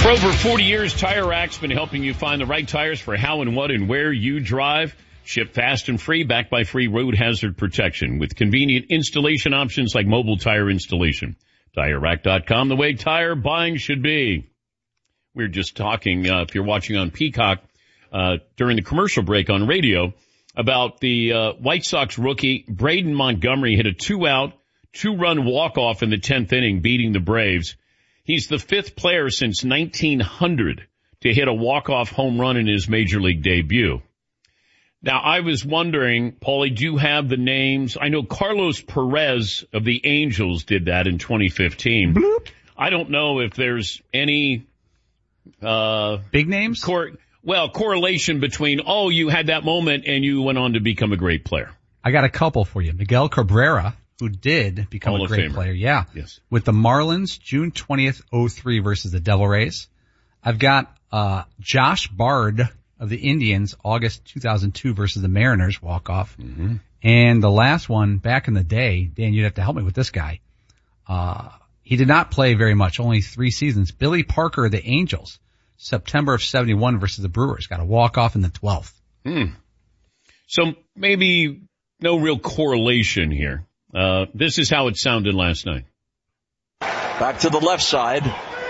For over 40 years, Tire Rack's been helping you find the right tires for how and what and where you drive. Ship fast and free, backed by free road hazard protection with convenient installation options like mobile tire installation. TireRack.com, the way tire buying should be. We were just talking, if you're watching on Peacock, during the commercial break on radio, about the White Sox rookie Braden Montgomery hit a 2-out, 2-run walk-off in the 10th inning, beating the Braves. He's the 5th player since 1900 to hit a walk-off home run in his major league debut. Now, I was wondering, Paulie, do you have the names? I know Carlos Perez of the Angels did that in 2015. Bloop. I don't know if there's any big names? Correlation between, you had that moment and you went on to become a great player. I got a couple for you. Miguel Cabrera, who did become a great player. Yeah. Yes. With the Marlins, June 20th, 2003 versus the Devil Rays. I've got Josh Bard of the Indians, August 2002 versus the Mariners, walk-off. Mm-hmm. And the last one, back in the day, Dan, you'd have to help me with this guy. He did not play very much, only 3 seasons. Billy Parker of the Angels, September of 71 versus the Brewers. Got a walk-off in the 12th. So maybe no real correlation here. This is how it sounded last night. Back to the left side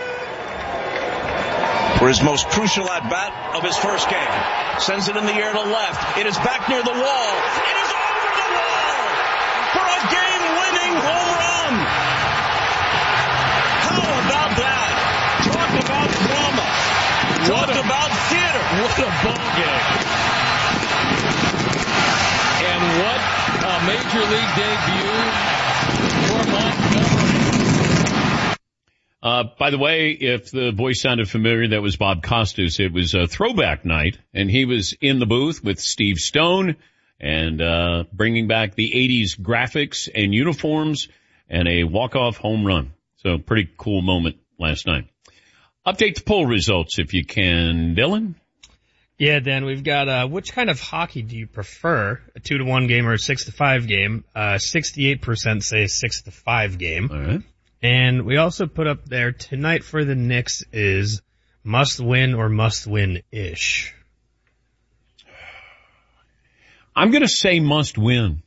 for his most crucial at-bat of his first game. Sends it in the air to left. It is back near the wall. It is over the wall for a game-winning home run. How about that? Talk about drama. Talk about theater. What a ball game. And what a major league debut for Montgomery. By the way, if the voice sounded familiar, that was Bob Costas. It was a throwback night, and he was in the booth with Steve Stone and bringing back the 80s graphics and uniforms and a walk-off home run. So pretty cool moment last night. Update the poll results if you can, Dylan. Yeah, Dan, we've got, which kind of hockey do you prefer? A 2-1 game or a 6-5 game? 68% say a 6-5 game. All right. And we also put up there tonight for the Knicks is must win or must win-ish. I'm going to say must win.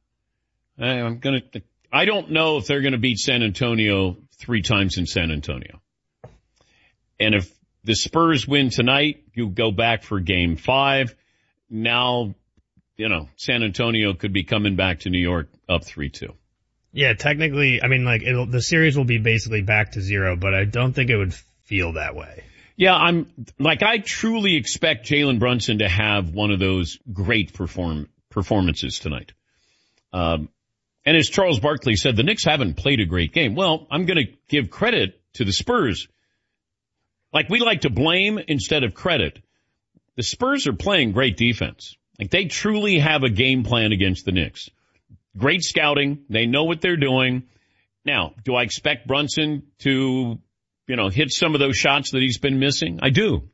I don't know if they're going to beat San Antonio 3 times in San Antonio. And if the Spurs win tonight, you go back for game 5. Now, San Antonio could be coming back to New York up 3-2. Yeah, technically, I mean, the series will be basically back to 0, but I don't think it would feel that way. Yeah, I truly expect Jalen Brunson to have one of those great performances tonight. And as Charles Barkley said, the Knicks haven't played a great game. Well, I'm going to give credit to the Spurs. We like to blame instead of credit. The Spurs are playing great defense. They truly have a game plan against the Knicks. Great scouting. They know what they're doing. Now, do I expect Brunson to, hit some of those shots that he's been missing? I do.